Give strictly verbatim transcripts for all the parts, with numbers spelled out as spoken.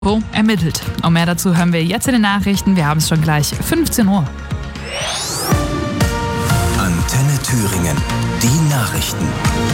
ermittelt. Und mehr dazu hören wir jetzt in den Nachrichten. Wir haben es schon gleich, fünfzehn Uhr. Antenne Thüringen, die Nachrichten.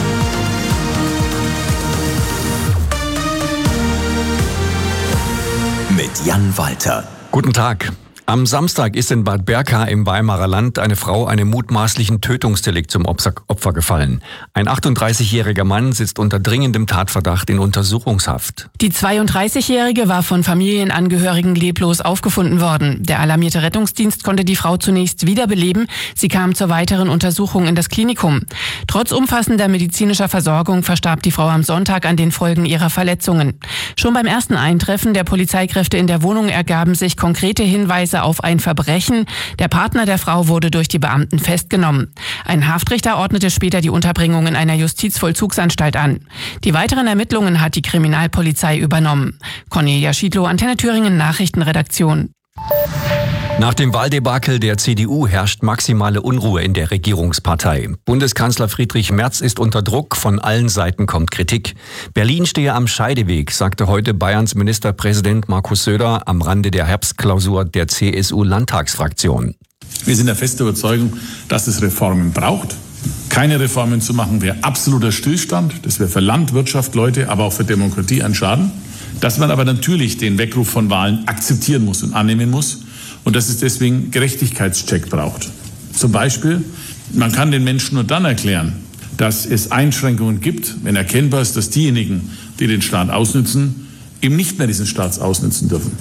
Mit Jan Walter. Guten Tag. Am Samstag ist in Bad Berka im Weimarer Land eine Frau einem mutmaßlichen Tötungsdelikt zum Opfer gefallen. Ein achtunddreißigjähriger Mann sitzt unter dringendem Tatverdacht in Untersuchungshaft. Die zweiunddreißigjährige war von Familienangehörigen leblos aufgefunden worden. Der alarmierte Rettungsdienst konnte die Frau zunächst wiederbeleben. Sie kam zur weiteren Untersuchung in das Klinikum. Trotz umfassender medizinischer Versorgung verstarb die Frau am Sonntag an den Folgen ihrer Verletzungen. Schon beim ersten Eintreffen der Polizeikräfte in der Wohnung ergaben sich konkrete Hinweise auf ein Verbrechen. Der Partner der Frau wurde durch die Beamten festgenommen. Ein Haftrichter ordnete später die Unterbringung in einer Justizvollzugsanstalt an. Die weiteren Ermittlungen hat die Kriminalpolizei übernommen. Cornelia Schiedlow, Antenne Thüringen Nachrichtenredaktion. Nach dem Wahldebakel der C D U herrscht maximale Unruhe in der Regierungspartei. Bundeskanzler Friedrich Merz ist unter Druck, von allen Seiten kommt Kritik. Berlin stehe am Scheideweg, sagte heute Bayerns Ministerpräsident Markus Söder am Rande der Herbstklausur der C S U-Landtagsfraktion. Wir sind der festen Überzeugung, dass es Reformen braucht. Keine Reformen zu machen wäre absoluter Stillstand. Das wäre für Land, Wirtschaft, Leute, aber auch für Demokratie ein Schaden. Dass man aber natürlich den Weckruf von Wahlen akzeptieren muss und annehmen muss. Und dass es deswegen Gerechtigkeitscheck braucht. Zum Beispiel, man kann den Menschen nur dann erklären, dass es Einschränkungen gibt, wenn erkennbar ist, dass diejenigen, die den Staat ausnützen, eben nicht mehr diesen Staat ausnützen dürfen.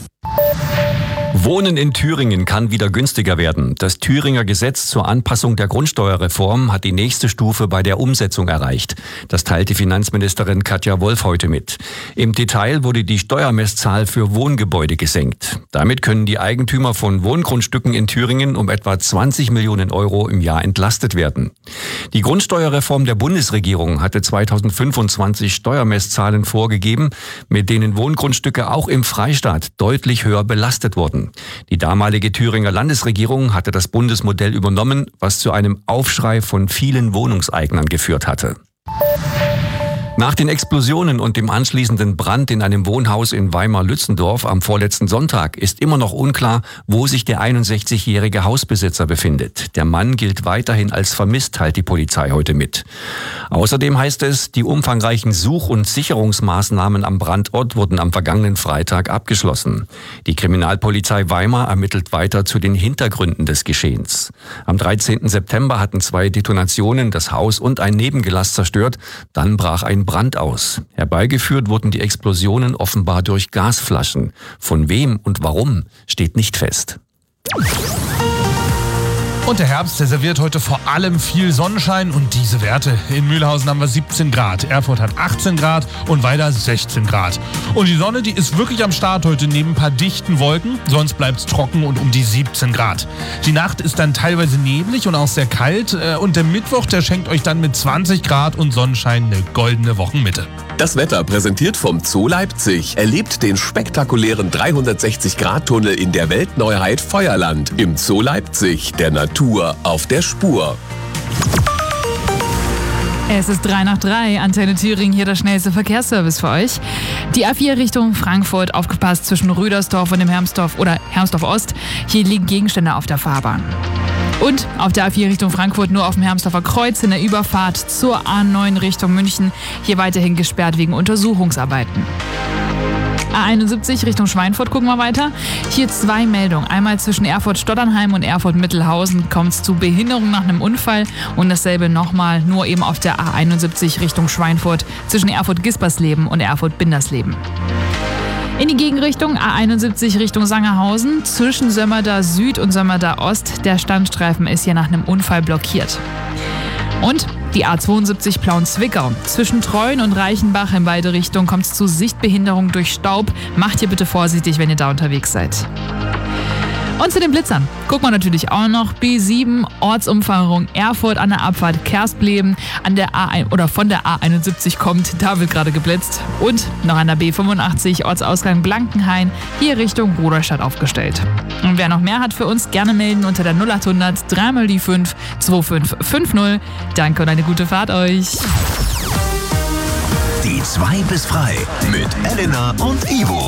Wohnen in Thüringen kann wieder günstiger werden. Das Thüringer Gesetz zur Anpassung der Grundsteuerreform hat die nächste Stufe bei der Umsetzung erreicht. Das teilte Finanzministerin Katja Wolf heute mit. Im Detail wurde die Steuermesszahl für Wohngebäude gesenkt. Damit können die Eigentümer von Wohngrundstücken in Thüringen um etwa zwanzig Millionen Euro im Jahr entlastet werden. Die Grundsteuerreform der Bundesregierung hatte zweitausendfünfundzwanzig Steuermesszahlen vorgegeben, mit denen Wohngrundstücke auch im Freistaat deutlich höher belastet wurden. Die damalige Thüringer Landesregierung hatte das Bundesmodell übernommen, was zu einem Aufschrei von vielen Wohnungseignern geführt hatte. Nach den Explosionen und dem anschließenden Brand in einem Wohnhaus in Weimar-Lützendorf am vorletzten Sonntag ist immer noch unklar, wo sich der einundsechzigjährige Hausbesitzer befindet. Der Mann gilt weiterhin als vermisst, teilt die Polizei heute mit. Außerdem heißt es, die umfangreichen Such- und Sicherungsmaßnahmen am Brandort wurden am vergangenen Freitag abgeschlossen. Die Kriminalpolizei Weimar ermittelt weiter zu den Hintergründen des Geschehens. Am dreizehnten September hatten zwei Detonationen das Haus und ein Nebengelass zerstört. Dann brach ein Brand aus. Herbeigeführt wurden die Explosionen offenbar durch Gasflaschen. Von wem und warum steht nicht fest. Und der Herbst, der serviert heute vor allem viel Sonnenschein und diese Werte. In Mühlhausen haben wir siebzehn Grad, Erfurt hat achtzehn Grad und Weida sechzehn Grad. Und die Sonne, die ist wirklich am Start heute neben ein paar dichten Wolken, sonst bleibt es trocken und um die siebzehn Grad. Die Nacht ist dann teilweise neblig und auch sehr kalt und der Mittwoch, der schenkt euch dann mit zwanzig Grad und Sonnenschein eine goldene Wochenmitte. Das Wetter präsentiert vom Zoo Leipzig. Erlebt den spektakulären dreihundertsechzig Grad Tunnel in der Weltneuheit Feuerland. Im Zoo Leipzig, der Natur auf der Spur. Es ist drei nach drei, Antenne Thüringen, hier der schnellste Verkehrsservice für euch. Die A vier Richtung Frankfurt, aufgepasst zwischen Rüdersdorf und dem Hermsdorf oder Hermsdorf Ost. Hier liegen Gegenstände auf der Fahrbahn. Und auf der A vier Richtung Frankfurt nur auf dem Hermsdorfer Kreuz in der Überfahrt zur A neun Richtung München. Hier weiterhin gesperrt wegen Untersuchungsarbeiten. A einundsiebzig Richtung Schweinfurt, gucken wir weiter. Hier zwei Meldungen. Einmal zwischen Erfurt-Stotternheim und Erfurt-Mittelhausen kommt es zu Behinderung nach einem Unfall. Und dasselbe nochmal nur eben auf der A einundsiebzig Richtung Schweinfurt zwischen Erfurt-Gispersleben und Erfurt-Bindersleben. In die Gegenrichtung A einundsiebzig Richtung Sangerhausen zwischen Sömmerda Süd und Sömmerda Ost. Der Standstreifen ist hier nach einem Unfall blockiert. Und die A zweiundsiebzig Plauen-Zwickau. Zwischen Treuen und Reichenbach in beide Richtungen kommt es zu Sichtbehinderung durch Staub. Macht hier bitte vorsichtig, wenn ihr da unterwegs seid. Und zu den Blitzern gucken wir natürlich auch noch. B sieben, Ortsumfahrung Erfurt an der Abfahrt Kerspleben. An der A eins oder von der A einundsiebzig kommt, da wird gerade geblitzt. Und noch an der B fünfundachtzig, Ortsausgang Blankenhain, hier Richtung Rudolstadt aufgestellt. Und wer noch mehr hat für uns, gerne melden unter der null achthundert drei mal die fünf zwei fünf fünf null. Danke und eine gute Fahrt euch. Die zwei bis frei mit Elena und Ivo.